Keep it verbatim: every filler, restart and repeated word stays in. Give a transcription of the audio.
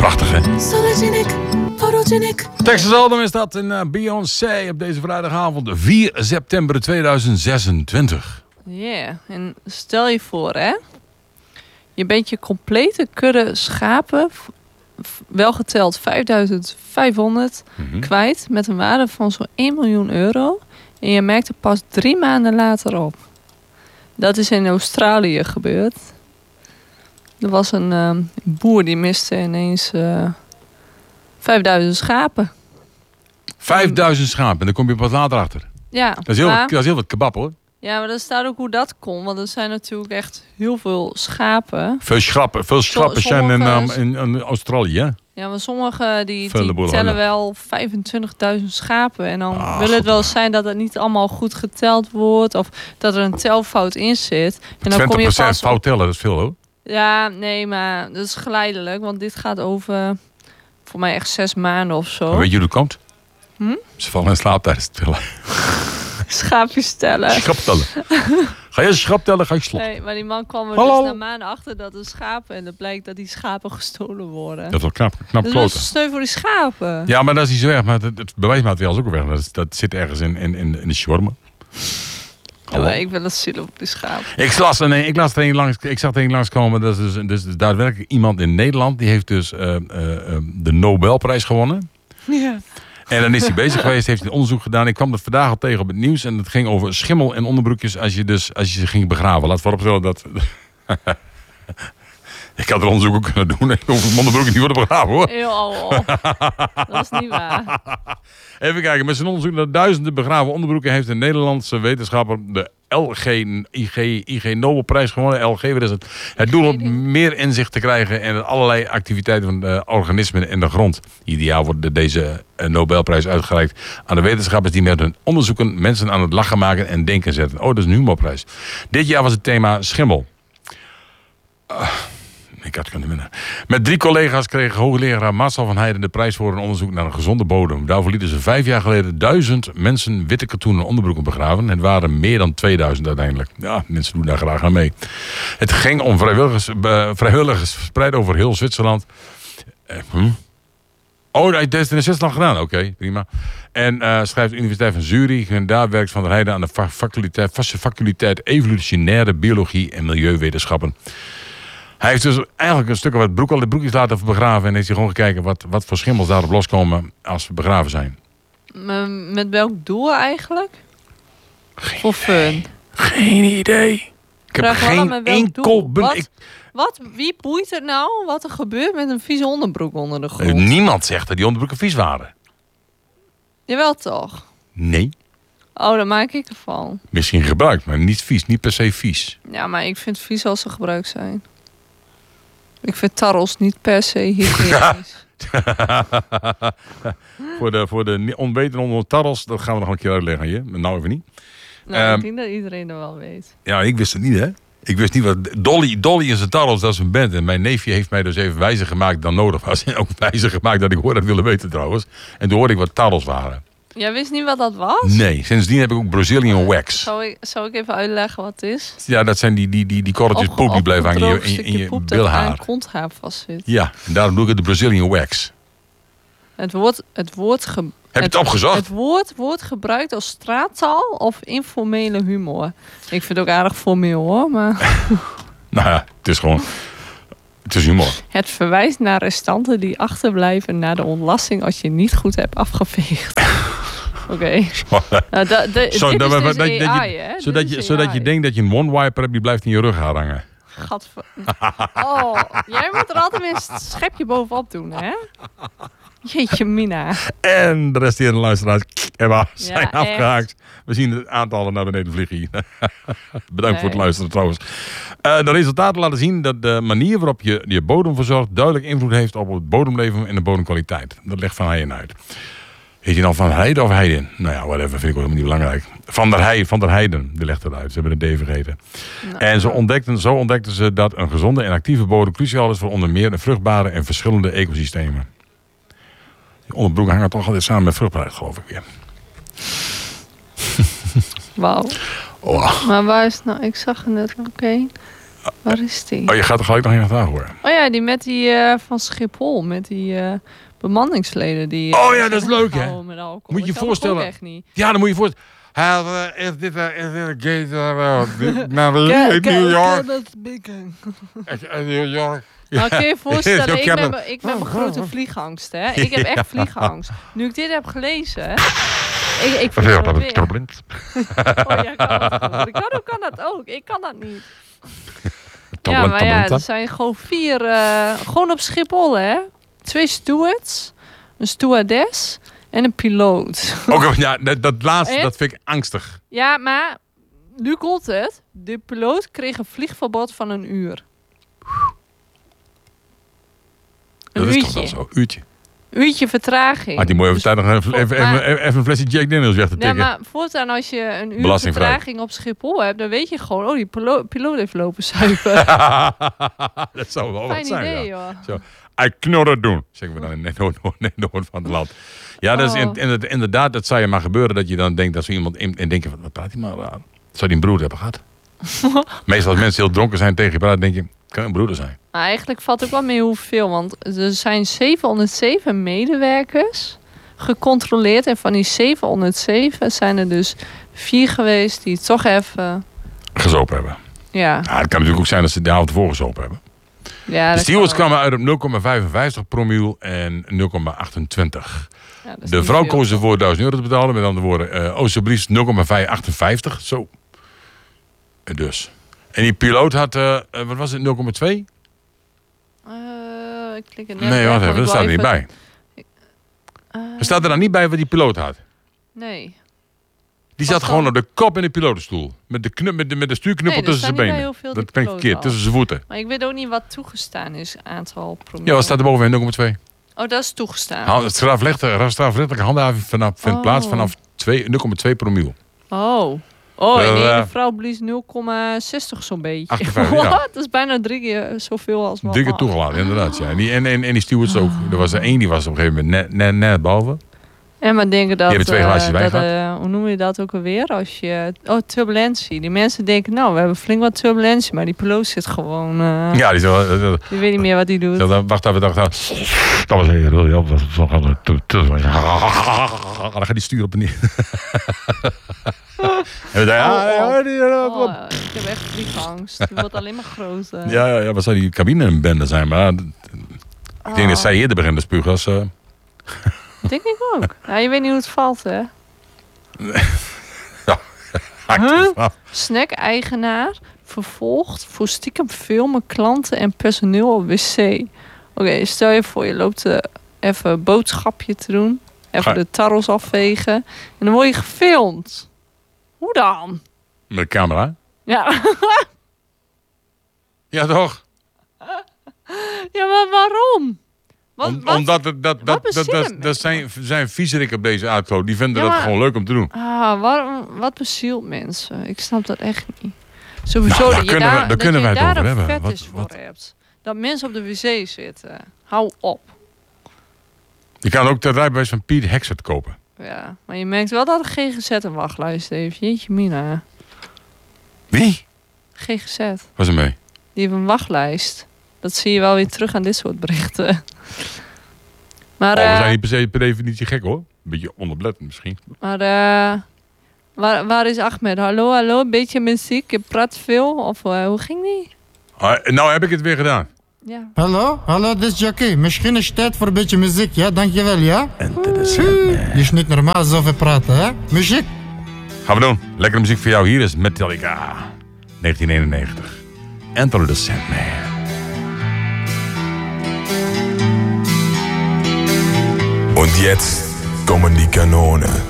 Prachtig, hè? Photogenic, photogenic. Texas album is dat in uh, Beyoncé op deze vrijdagavond vier september tweeduizend zesentwintig. Ja, yeah. En stel je voor, hè. Je bent je complete kudde schapen, wel geteld vijfduizend vijfhonderd, mm-hmm. kwijt met een waarde van zo'n één miljoen euro. En je merkt er pas drie maanden later op. Dat is in Australië gebeurd. Er was een uh, boer die miste ineens uh, vijfduizend schapen. vijfduizend schapen, en dan kom je pas later achter. Ja. Dat is heel, maar, wat, dat is heel wat kebab, hoor. Ja, maar er staat ook hoe dat kon. Want er zijn natuurlijk echt heel veel schapen. Veel schrappen, veel schrappen zijn in, um, in, in Australië, hè? Ja, maar sommigen die, die tellen wel vijfentwintigduizend schapen. En dan ah, wil het wel zijn dat het niet allemaal goed geteld wordt. Of dat er een telfout in zit. En dan kom je pas fout tellen, dat is veel, hoor. Ja, nee, maar dat is geleidelijk. Want dit gaat over, voor mij echt zes maanden of zo. Maar weet je hoe het komt? Hm? Ze vallen in slaap tijdens het tellen. Schaapjes tellen. Schap tellen. Ga je schap tellen, ga je slapen. Nee, maar die man kwam er Hallo. dus na maanden achter dat er schapen... en het blijkt dat die schapen gestolen worden. Dat is wel knap, knap dus kloten. Dat is sneu voor die schapen. Ja, maar dat is niet zo erg. Maar het, het bewijsmateriaal is ook weg. Dat, is, dat zit ergens in, in, in de shawarma. Ja, maar ik wil het zielen op die schapen. Ik, las, nee, ik, las er een langs, ik zag er een langskomen. Dat is dus, dus, dus daadwerkelijk iemand in Nederland. Die heeft dus uh, uh, uh, de Nobelprijs gewonnen. Ja. En dan is hij bezig geweest, heeft hij onderzoek gedaan. Ik kwam het vandaag al tegen op het nieuws. En het ging over schimmel en onderbroekjes als je, dus, als je ze ging begraven. Laat vooropstellen dat... Ik had er onderzoek ook kunnen doen. Ik hoef mijn onderbroekje niet worden begraven, hoor. Heel al. Dat is niet waar. Even kijken. Met zijn onderzoek naar duizenden begraven onderbroeken... heeft een Nederlandse wetenschapper de L G, I G, I G Nobelprijs gewonnen. L G, wat is het? Het doel om meer inzicht te krijgen... in allerlei activiteiten van de organismen in de grond. Ieder jaar wordt deze Nobelprijs uitgereikt aan de wetenschappers... die met hun onderzoeken mensen aan het lachen maken en denken zetten. Oh, dat is een humorprijs. Dit jaar was het thema schimmel. Uh, Ik had kunnen winnen. Met drie collega's kreeg hoogleraar Marcel van Heijden de prijs voor een onderzoek naar een gezonde bodem. Daarvoor lieten ze vijf jaar geleden duizend mensen witte katoenen onderbroeken begraven. Het waren meer dan tweeduizend uiteindelijk. Ja, mensen doen daar graag aan mee. Het ging om vrijwilligers, uh, vrijwilligers verspreid over heel Zwitserland. Uh, hm? Oh, dat is in Zwitserland gedaan. Oké, okay, prima. En uh, schrijft de Universiteit van Zurich. En daar werkt Van der Heijden aan de faculteit, faculteit evolutionaire biologie en milieuwetenschappen. Hij heeft dus eigenlijk een stuk wat broek, al de broekjes laten begraven. En heeft hij gewoon gekeken wat, wat voor schimmels daarop loskomen als we begraven zijn. Met welk doel eigenlijk? Geen voor fun? Idee. Geen idee. Ik heb Vraag geen enkel... Wat, ik... wat? Wie boeit het nou wat er gebeurt met een vieze onderbroek onder de grond? Niemand zegt dat die onderbroeken vies waren. Jawel toch? Nee. Oh, dan maak ik ervan. Misschien gebruikt, maar niet vies. Niet per se vies. Ja, maar ik vind het vies als ze gebruikt zijn. Ik vind tarrels niet per se hygiënisch. voor, de, voor de onwetenden onder tarrels, dat gaan we nog een keer uitleggen hier. Nou even niet. Nou, um, ik denk dat iedereen dat wel weet. Ja, ik wist het niet, hè. Ik wist niet wat... Dolly, Dolly en zijn tarrels, dat is een band. En mijn neefje heeft mij dus even wijzer gemaakt dan nodig was. En ook wijzer gemaakt dat ik hoorde dat willen weten trouwens. En toen hoorde ik wat tarrels waren. Jij wist niet wat dat was? Nee, sindsdien heb ik ook Brazilian wax. Zou ik, zou ik even uitleggen wat het is? Ja, dat zijn die, die, die, die korreltjes Of- poep die of blijven hangen in je, gedroogd in, in je stukje poep dat aan bilhaar. je konthaar vastzit. Ja, en daarom doe ik het de Brazilian wax. Het woord, het woord, ge, Heb je het, het opgezocht? Het woord wordt gebruikt als straattaal of informele humor. Ik vind het ook aardig formeel hoor, maar... Nou ja, het is gewoon... Het is humor. Het verwijst naar restanten die achterblijven na de ontlasting als je niet goed hebt afgeveegd. Oké. Okay. Nou, da, da, Zo, dit dat, is dus dat, dat, A I, je, hè? zodat, Dit je, is zodat A I. je denkt dat je een one-wiper hebt, die blijft in je rug hangen. Gadver... Oh, jij moet er altijd weer een schepje bovenop doen, hè? Jeetje mina. En de resterende luisteraars hebben zijn Ja, afgehaakt. We zien het aantallen naar beneden vliegen hier. Bedankt Nee. voor het luisteren trouwens. Uh, de resultaten laten zien dat de manier waarop je je bodem verzorgt duidelijk invloed heeft op het bodemleven en de bodemkwaliteit. Dat legt Van Heijden uit. Heet je nou Van Heijden of Heijden? Nou ja, whatever, vind ik ook helemaal niet belangrijk. Van der, Heij, van der Heijden, die legt het uit. Ze hebben een D vergeten. Nou, En zo ontdekten, zo ontdekten ze dat een gezonde en actieve bodem cruciaal is voor onder meer een vruchtbare en verschillende ecosystemen. Die onderbroek hangen toch altijd samen met vruchtbaarheid, geloof ik weer. Wauw. Oh. Maar waar is het nou? Ik zag er net ook een. Waar is die? Oh, je gaat er gelijk nog in aan horen. Oh ja, die met die uh, van Schiphol. Met die uh, bemanningsleden. Die, oh ja, dat is leuk, hè? Met alcohol. Moet je je voorstellen. Echt niet. Ja, dan moet je je voorstellen. Hij is dit een gate naar New York. New York. Nou, kun je je voorstellen, ik ben, ik ben mijn grote vliegangst, hè. Ik heb echt vliegangst. Nu ik dit heb gelezen, ik, ik vind het weer. Oh, jij kan dat goed. Ik kan, hoe kan dat ook? Ik kan dat niet. Ja, maar ja, er zijn gewoon vier, uh, gewoon op Schiphol, hè. Twee stewards, een stewardess en een piloot. Ook, ja, dat, dat laatste, en? Dat vind ik angstig. Ja, maar nu komt het. De piloot kreeg een vliegverbod van een uur. Een dat uurtje. is toch wel zo, uurtje. Uurtje vertraging. Maar die moet je even, dus, nog even, even, maar, even, even een flesje Jack Daniels weg te tikken. Ja, maar voortaan als je een uur vertraging op Schiphol hebt, dan weet je gewoon, oh, die pilo- piloot heeft lopen zuipen. Dat zou wel Fijn wat zijn, idee, ja. Joh. Zo, ik knorren doen, zeggen we dan in het noorden van het land. Ja, dat is oh. in, inderdaad, dat zou je maar gebeuren, dat je dan denkt dat zo iemand in, en denkt, wat praat hij maar aan? Zou die een broer hebben gehad? Meestal als mensen heel dronken zijn tegen je praten, denk je, het kan een broeder zijn. Maar eigenlijk valt ook wel mee hoeveel, want er zijn zevenhonderdzeven medewerkers gecontroleerd. En van die zevenhonderdzeven zijn er dus vier geweest die toch even... gezopen hebben. Ja. Nou, het kan natuurlijk ook zijn dat ze de avond ervoor gezopen hebben. Ja, de stewards kwamen uit op nul komma vijfenvijftig promiel en nul komma achtentwintig. Ja, de vrouw koos ervoor duizend euro te betalen. Met andere woorden, uh, alsjeblieft nul komma vijfenachtenvijftig. Zo. Dus. En die piloot had, uh, wat was het, nul komma twee? Uh, ik klik er net nee, wacht even, dat staat er niet bij. Uh, er staat er dan niet bij wat die piloot had? Nee. Die zat gewoon op de kop in de pilotenstoel. Met de, knup, met de, met de stuurknuppel nee, tussen zijn benen. Dat ben ik verkeerd, tussen zijn voeten. Maar ik weet ook niet wat toegestaan is, aantal promiel. Ja, wat staat er bovenin? nul komma twee. Oh, dat is toegestaan. Ha, het strafrechtelijke handhaving vanaf, vindt oh. plaats vanaf nul komma twee promiel. Oh. Oh, en die uh, vrouw blies nul komma zestig zo'n beetje. achtenvijftig, ja. Dat is bijna drie keer zoveel als normaal. Drie keer toegelaten, inderdaad. Ja. En, die, en, en, en die stewards ook. Er was er één die was op een gegeven moment net, net, net boven. En maar denken dat, die hebben twee glaasjes uh, wijn dat uh, hoe noem je dat ook alweer? Als je, oh, turbulentie. Die mensen denken, nou, we hebben flink wat turbulentie. Maar die piloot zit gewoon... Uh, ja, die, zo, uh, die weet niet meer wat hij doet. Zo, wacht even, wacht even. Dat was heel, heel, dan gaat die stuur op en neer. En dan, ja, oh, ja, die, uh, oh, ik heb echt vliegangst. Die wordt alleen maar groter. Ja, ja, ja, wat zou die cabine een bende zijn? Maar ik oh. denk dat zij eerder beginnen te spugen als... Uh... Denk ik ook. Ja, je weet niet hoe het valt, hè? Ja, huh? Snack-eigenaar vervolgd voor stiekem filmen klanten en personeel op wc. Oké, okay, stel je voor, je loopt uh, even een boodschapje te doen. Even de tarrels afvegen. En dan word je gefilmd. Hoe dan? Met de camera? Ja. Ja, toch? Ja, maar waarom? Wat, Om, wat, omdat het, dat, dat, dat, dat, dat zijn, zijn viezerik op deze aardkloot. Die vinden ja, dat gewoon leuk om te doen. Ah, waarom, wat bezielt mensen? Ik snap dat echt niet. Sowieso nou, daar dat je daar, we, daar dat kunnen je wij het daar over een hebben. fetish voor hebt. Dat mensen op de wc zitten. Hou op. Je kan ook de rijbewijs van Piet Hexert kopen. Ja, maar je merkt wel dat de G G Z een wachtlijst heeft. Jeetje mina. Wie? G G Z. Wat is er mee? Die heeft een wachtlijst. Dat zie je wel weer terug aan dit soort berichten. Maar, oh, we uh, zijn niet per se per definitie gek hoor. Een beetje onderbelettend misschien. Maar uh, waar, waar is Ahmed? Hallo, hallo, een beetje muziek. Je praat veel. Of uh, hoe ging die? Uh, nou heb ik het weer gedaan. Ja. Hallo, hallo, dit is Jackie. Misschien is het tijd voor een beetje muziek, ja? Dankjewel, ja? Interessant. Je is niet normaal zoveel praten, hè? Muziek. Gaan we doen. Lekkere muziek voor jou. Hier is Metallica. negentien eenennegentig. Enter the Sandman. Und jetzt kommen die Kanonen.